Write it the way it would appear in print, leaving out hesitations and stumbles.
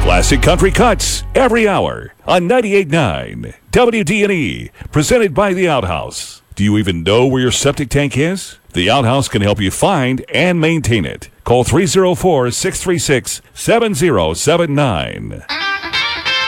Classic Country Cuts every hour on 98.9 WDNE, presented by The Outhouse. Do you even know where your septic tank is? The Outhouse can help you find and maintain it. Call 304-636-7079.